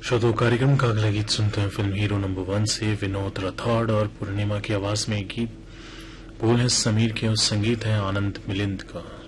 श्रोतो कार्यक्रम का अगला गीत सुनते हैं फिल्म हीरो नंबर 1 से विनोद राठौड़ और पूर्णिमा की आवाज में गीत बोल है समीर के और संगीत है आनंद मिलिंद का।